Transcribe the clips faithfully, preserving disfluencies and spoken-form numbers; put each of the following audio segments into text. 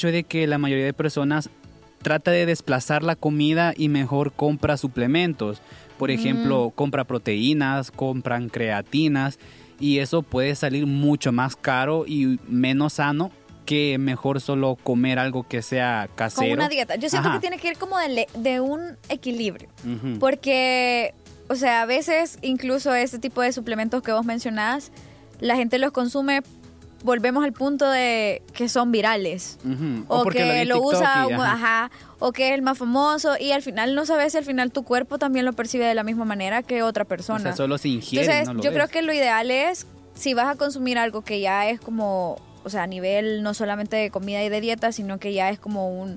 hecho de que la mayoría de personas trata de desplazar la comida y mejor compra suplementos. Por ejemplo, mm. compra proteínas, compran creatinas y eso puede salir mucho más caro y menos sano que mejor solo comer algo que sea casero. Con una dieta. Yo siento Ajá. que tiene que ir como de, de un equilibrio. Uh-huh. Porque, o sea, a veces incluso este tipo de suplementos que vos mencionás, la gente los consume, volvemos al punto de que son virales. Uh-huh. O, o que lo, lo usa, y, ajá. Ajá, o que es el más famoso y al final no sabes si al final tu cuerpo también lo percibe de la misma manera que otra persona. O sea, solo se ingiere. Entonces, no lo yo ves. creo que lo ideal es, si vas a consumir algo que ya es como, o sea, a nivel no solamente de comida y de dieta, sino que ya es como un,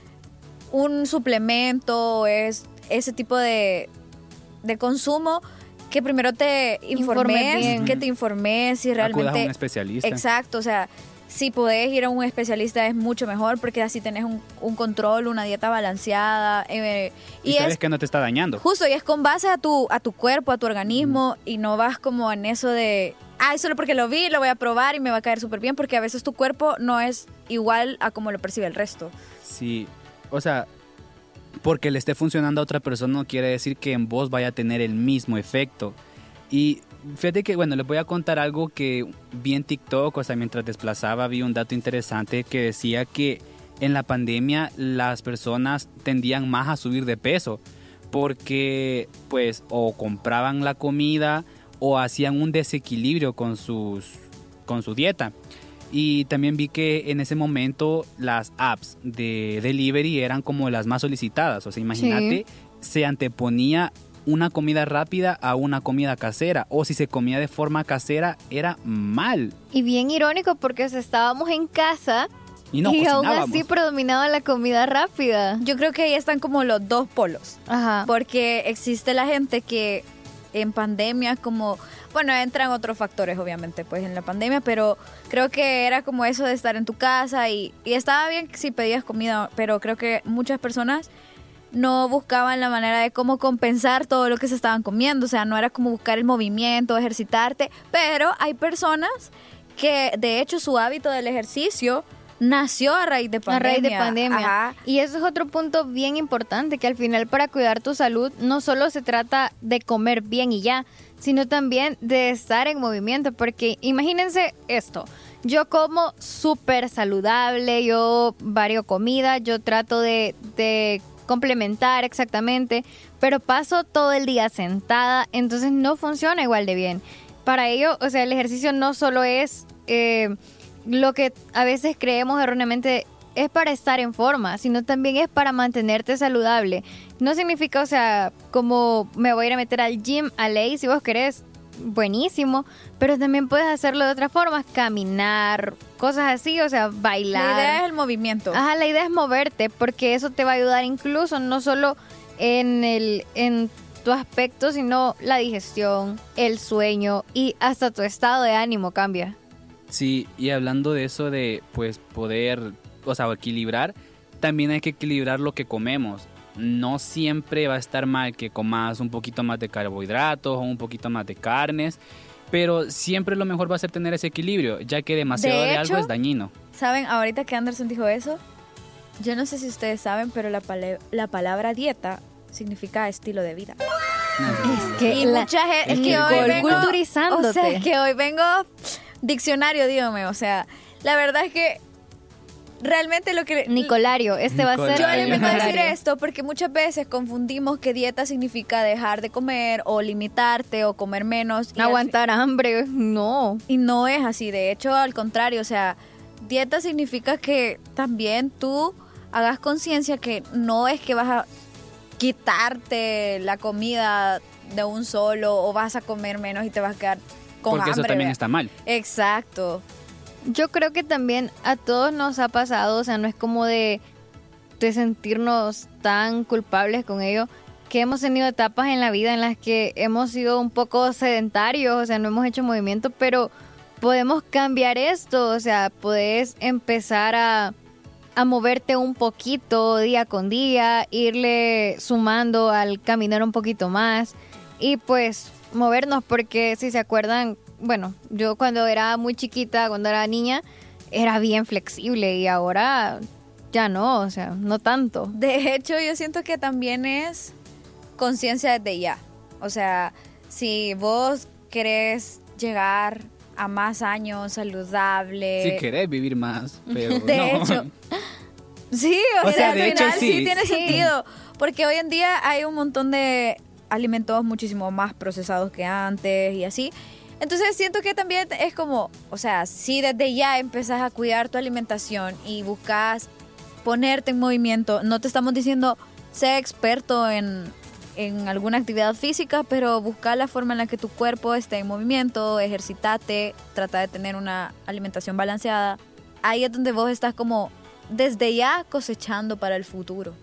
un suplemento, es ese tipo de, de consumo, que primero te informes, que te informes si realmente... Acudas a un especialista. Exacto, o sea, si podés ir a un especialista es mucho mejor porque así tenés un, un control, una dieta balanceada. Eh, y, y sabes es, que no te está dañando. Justo, y es con base a tu, a tu cuerpo, a tu organismo, mm. y no vas como en eso de, ay, solo porque lo vi, lo voy a probar y me va a caer súper bien, porque a veces tu cuerpo no es igual a como lo percibe el resto. Sí, o sea, porque le esté funcionando a otra persona no quiere decir que en vos vaya a tener el mismo efecto. Y fíjate que, bueno, les voy a contar algo que vi en TikTok, o sea, mientras desplazaba vi un dato interesante que decía que en la pandemia las personas tendían más a subir de peso porque, pues, o compraban la comida o hacían un desequilibrio con sus, con su dieta. Y también vi que en ese momento las apps de delivery eran como las más solicitadas. O sea, imagínate, sí. se anteponía una comida rápida a una comida casera, o si se comía de forma casera era mal. Y bien irónico porque o sea, estábamos en casa y, no y aún así predominaba la comida rápida. Yo creo que ahí están como los dos polos. Ajá. Porque existe la gente que en pandemia como, bueno, entran otros factores obviamente pues en la pandemia, pero creo que era como eso de estar en tu casa y, y estaba bien si pedías comida, pero creo que muchas personas no buscaban la manera de cómo compensar todo lo que se estaban comiendo, o sea, no era como buscar el movimiento, ejercitarte, pero hay personas que de hecho su hábito del ejercicio nació a raíz de pandemia. A raíz de pandemia. Ajá. Y eso es otro punto bien importante, que al final para cuidar tu salud no solo se trata de comer bien y ya, sino también de estar en movimiento, porque imagínense esto, yo como súper saludable, yo vario comida, yo trato de... de complementar exactamente, pero paso todo el día sentada, entonces no funciona igual de bien. Para ello, o sea, el ejercicio no solo es eh, lo que a veces creemos erróneamente es para estar en forma, sino también es para mantenerte saludable. No significa, o sea, como me voy a ir a meter al gym, a ley, si vos querés, buenísimo, pero también puedes hacerlo de otra forma, caminar, cosas así, o sea, bailar. La idea es el movimiento. Ajá, la idea es moverte, porque eso te va a ayudar incluso no solo en el en tu aspecto, sino la digestión, el sueño y hasta tu estado de ánimo cambia. Sí, y hablando de eso de pues poder, o sea, equilibrar, también hay que equilibrar lo que comemos. No siempre va a estar mal que comas un poquito más de carbohidratos o un poquito más de carnes, pero siempre lo mejor va a ser tener ese equilibrio, ya que demasiado de, de hecho, algo es dañino. ¿Saben? Ahorita que Anderson dijo eso, yo no sé si ustedes saben, pero la, pale- la palabra dieta significa estilo de vida. Es que y la, mucha gente, es que que hoy vengo, culturizándote. O sea, es que hoy vengo diccionario, dígame, o sea, la verdad es que realmente lo que... Nicolario, este Nicolario. va a ser... Yo le vengo a decir esto porque muchas veces confundimos que dieta significa dejar de comer o limitarte o comer menos. Y aguantar al... hambre, no. Y no es así, de hecho, al contrario, o sea, dieta significa que también tú hagas conciencia que no es que vas a quitarte la comida de un solo o vas a comer menos y te vas a quedar con porque hambre. Porque eso también ¿verdad? está mal. Exacto. Yo creo que también a todos nos ha pasado, o sea, no es como de, de sentirnos tan culpables con ello, que hemos tenido etapas en la vida en las que hemos sido un poco sedentarios, o sea, no hemos hecho movimiento, pero podemos cambiar esto, o sea, podés empezar a, a moverte un poquito día con día, irle sumando al caminar un poquito más y pues movernos, porque si se acuerdan, bueno, yo cuando era muy chiquita, cuando era niña, era bien flexible y ahora ya no, o sea, no tanto. De hecho, yo siento que también es conciencia desde ya. O sea, si vos querés llegar a más años saludable. Si querés vivir más, pero de no. hecho, sí, o, O sea, sea, al de final hecho, sí. sí. tiene Sí. sentido. Porque hoy en día hay un montón de alimentos muchísimo más procesados que antes y así. Entonces siento que también es como, o sea, si desde ya empezás a cuidar tu alimentación y buscas ponerte en movimiento, no te estamos diciendo sé experto en, en alguna actividad física, pero busca la forma en la que tu cuerpo esté en movimiento, ejercitate, trata de tener una alimentación balanceada. Ahí es donde vos estás como desde ya cosechando para el futuro.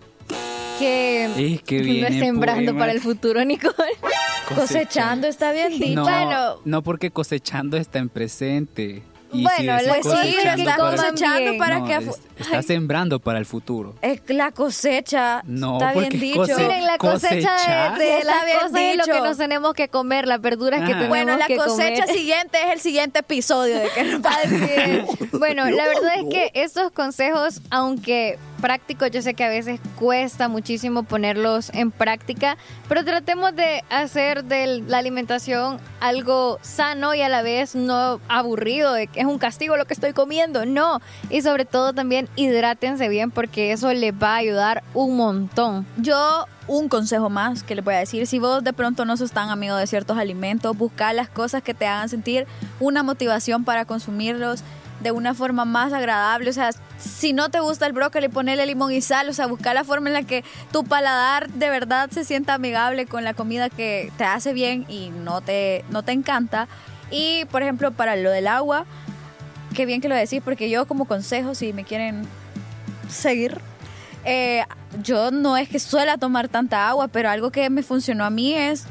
Que Es que no viene es sembrando poema. para el futuro, Nicole. Cosechando está bien dicho. No, Bueno. no porque cosechando está en presente. Y Bueno, si decís la- Pues sí, pero cosechando estás para el- cosechando bien. para No, que... a es- fu- estás sembrando para el futuro. Es la cosecha, No, está bien porque dicho. cose- Miren, la cosecha cosechar. de, de Está las bien cosas es lo dicho. que nos tenemos que comer, las verduras que Ajá. tenemos Bueno, la que cosecha comer. siguiente es el siguiente episodio de que nos va a Así decir. es. Bueno, la verdad es que estos consejos, aunque prácticos, yo sé que a veces cuesta muchísimo ponerlos en práctica, pero tratemos de hacer de la alimentación algo sano y a la vez no aburrido, de que es un castigo lo que estoy comiendo, no. Y sobre todo también hidrátense bien porque eso les va a ayudar un montón. Yo, un consejo más que les voy a decir, si vos de pronto no sos tan amigo de ciertos alimentos, busca las cosas que te hagan sentir una motivación para consumirlos de una forma más agradable. O sea, si no te gusta el brócoli, ponele limón y sal. O sea, busca la forma en la que tu paladar de verdad se sienta amigable con la comida que te hace bien y no te, no te encanta. Y, por ejemplo, para lo del agua, qué bien que lo decís, porque yo como consejo, si me quieren seguir, eh, yo no es que suela tomar tanta agua, pero algo que me funcionó a mí es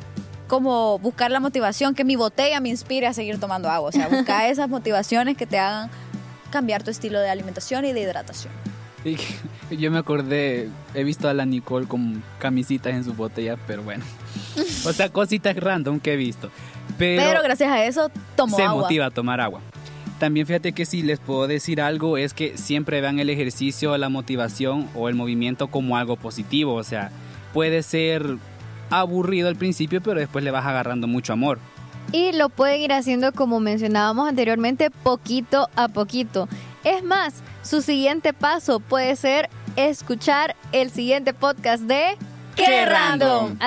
como buscar la motivación, que mi botella me inspire a seguir tomando agua. O sea, buscar esas motivaciones que te hagan cambiar tu estilo de alimentación y de hidratación. Y que- yo me acordé, he visto a la Nicole con camisitas en su botella, pero bueno. O sea, cositas random que he visto. Pero, Pero, gracias a eso tomo se agua. motiva a tomar agua. También fíjate que si les puedo decir algo es que siempre vean el ejercicio, la motivación o el movimiento como algo positivo. O sea, puede ser aburrido al principio, pero después le vas agarrando mucho amor. Y lo pueden ir haciendo, como mencionábamos anteriormente, poquito a poquito. Es más, su siguiente paso puede ser escuchar el siguiente podcast de ¡Qué random!